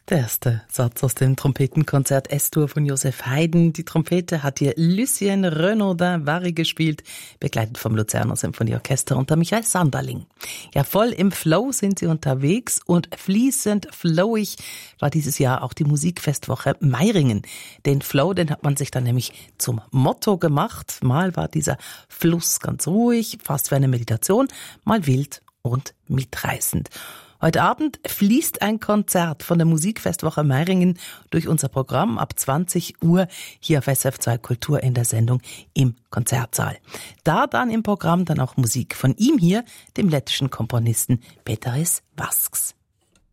Der erste Satz aus dem Trompetenkonzert S-Dur von Joseph Haydn. Die Trompete hat hier Lucien Renaudin-Vary gespielt, begleitet vom Luzerner Symphonieorchester unter Michael Sanderling. Ja, voll im Flow sind sie unterwegs und fließend flowig war dieses Jahr auch die Musikfestwoche Meiringen. Den Flow, den hat man sich dann nämlich zum Motto gemacht. Mal war dieser Fluss ganz ruhig, fast wie eine Meditation, mal wild und mitreißend. Heute Abend fließt ein Konzert von der Musikfestwoche Meiringen durch unser Programm ab 20 Uhr hier auf SF2 Kultur in der Sendung im Konzertsaal. Da dann im Programm dann auch Musik von ihm hier, dem lettischen Komponisten Péteris Vasks.